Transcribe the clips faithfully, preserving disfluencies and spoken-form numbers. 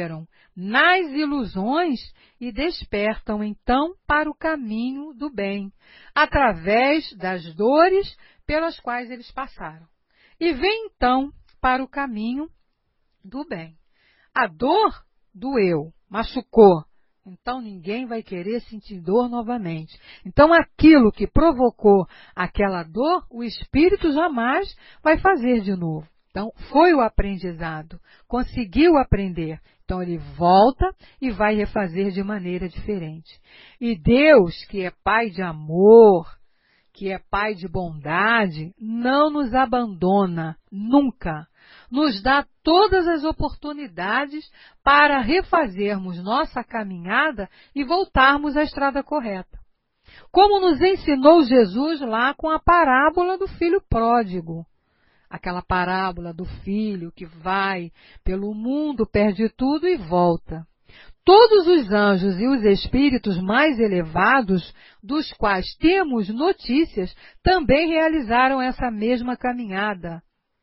viveram nas ilusões e despertam então para o caminho do bem, através das dores pelas quais eles passaram. E vêm então para o caminho do bem. A dor doeu, machucou. Então ninguém vai querer sentir dor novamente. Então aquilo que provocou aquela dor, o espírito jamais vai fazer de novo. Então foi o aprendizado, conseguiu aprender. Então ele volta e vai refazer de maneira diferente. E Deus, que é Pai de amor, que é Pai de bondade, não nos abandona nunca. Nos dá todas as oportunidades para refazermos nossa caminhada e voltarmos à estrada correta. Como nos ensinou Jesus lá com a parábola do filho pródigo. Aquela parábola do filho que vai pelo mundo, perde tudo e volta. Todos os anjos e os espíritos mais elevados, dos quais temos notícias, também realizaram essa mesma caminhada,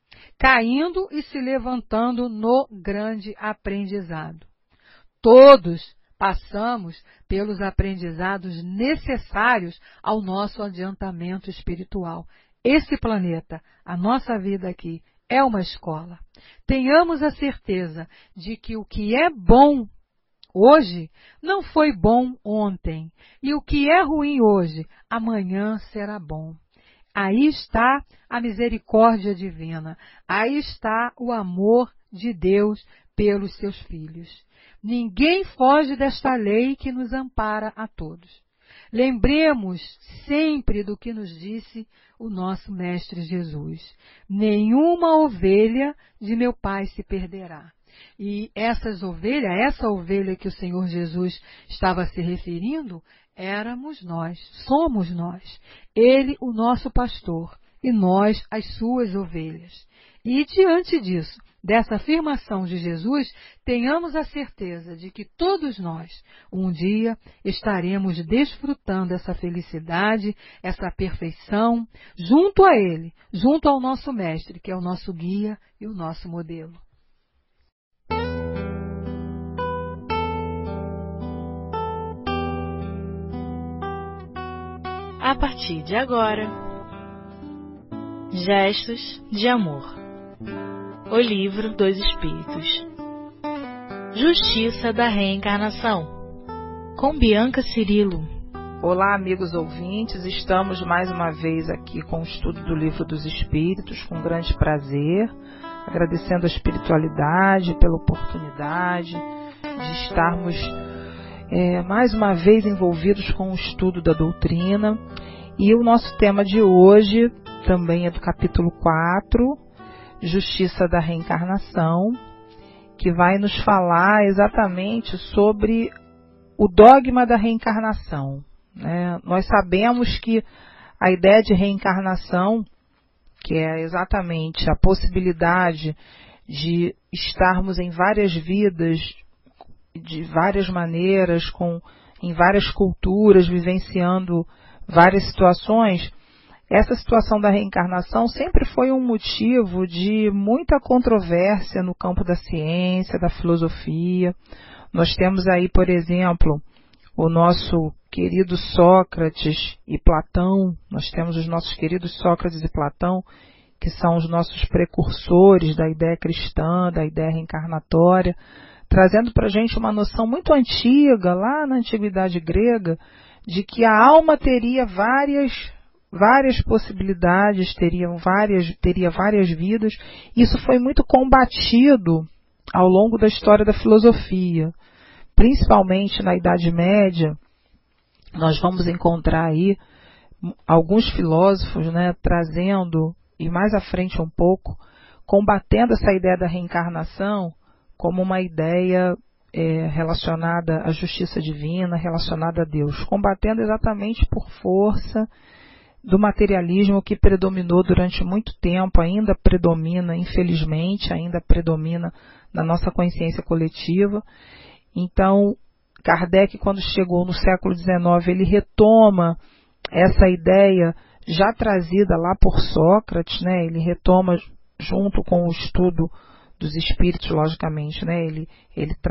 caindo e se levantando no grande aprendizado. Todos passamos pelos aprendizados necessários ao nosso adiantamento espiritual. Esse planeta, a nossa vida aqui, é uma escola. Tenhamos a certeza de que o que é bom hoje não foi bom ontem, e o que é ruim hoje, amanhã será bom. Aí está a misericórdia divina, aí está o amor de Deus pelos seus filhos. Ninguém foge desta lei que nos ampara a todos. Lembremos sempre do que nos disse o nosso Mestre Jesus. Nenhuma ovelha de meu Pai se perderá. E essas ovelhas, essa ovelha que o Senhor Jesus estava se referindo, éramos nós, somos nós. Ele, o nosso pastor, e nós, as suas ovelhas. E diante disso, dessa afirmação de Jesus, tenhamos a certeza de que todos nós, um dia, estaremos desfrutando essa felicidade, essa perfeição, junto a Ele, junto ao nosso Mestre, que é o nosso guia e o nosso modelo. A partir de agora, Gestos de Amor. O Livro dos Espíritos. Justiça da Reencarnação, com Bianca Cirilo. Olá, amigos ouvintes, estamos mais uma vez aqui com o estudo do Livro dos Espíritos, com grande prazer, agradecendo a espiritualidade pela oportunidade de estarmos é, mais uma vez envolvidos com o estudo da doutrina. E o nosso tema de hoje também é do capítulo quatro, Justiça da Reencarnação, que vai nos falar exatamente sobre o dogma da reencarnação. Né? Nós sabemos que a ideia de reencarnação, que é exatamente a possibilidade de estarmos em várias vidas, de várias maneiras, com, em várias culturas, vivenciando várias situações, essa situação da reencarnação sempre foi um motivo de muita controvérsia no campo da ciência, da filosofia. Nós temos aí, por exemplo, o nosso querido Sócrates e Platão. Nós temos os nossos queridos Sócrates e Platão, que são os nossos precursores da ideia cristã, da ideia reencarnatória, trazendo para a gente uma noção muito antiga, lá na antiguidade grega, de que a alma teria várias várias possibilidades, teriam várias, teria várias vidas. Isso foi muito combatido ao longo da história da filosofia, principalmente na Idade Média. Nós vamos encontrar aí alguns filósofos, né, trazendo, e mais à frente um pouco, combatendo essa ideia da reencarnação como uma ideia é, relacionada à justiça divina, relacionada a Deus, combatendo exatamente por força do materialismo que predominou durante muito tempo, ainda predomina, infelizmente, ainda predomina na nossa consciência coletiva. Então, Kardec, quando chegou no século dezenove, ele retoma essa ideia já trazida lá por Sócrates, né? Ele retoma junto com o estudo dos espíritos, logicamente, né? Ele, ele